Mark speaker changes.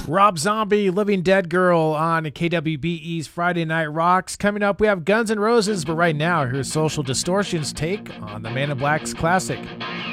Speaker 1: Rob Zombie, Living Dead Girl on KWBE's Friday Night Rocks. Coming up, we have Guns N' Roses, but right now, here's Social Distortion's take on the Man in Black's classic.